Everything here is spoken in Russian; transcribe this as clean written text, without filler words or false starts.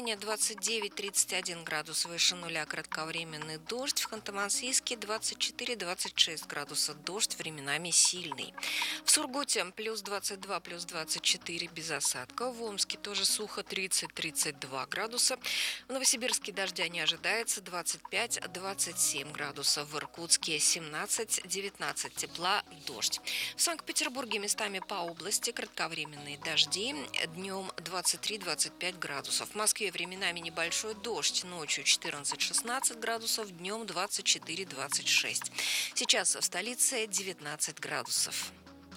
Тюмени 29-31 градус выше нуля, кратковременный дождь. В Ханты-Мансийске 24-26 градусов, дождь временами сильный. В Сургуте плюс 22, плюс 24 без осадков. В Омске тоже сухо 30-32 градуса. В Новосибирске дождя не ожидается 25-27 градусов. В Иркутске 17-19 тепла, дождь. В Санкт-Петербурге местами по области кратковременные дожди. Днем 23-25 градусов. В Москве временами небольшой дождь. Ночью 14-16 градусов, днем 24-26. Сейчас в столице 19 градусов.